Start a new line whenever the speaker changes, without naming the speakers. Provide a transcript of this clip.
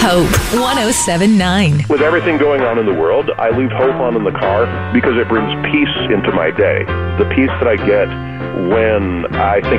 Hope 107.9.
With everything going on in the world, I leave Hope on in the car because it brings peace into my day. The peace that I get when I think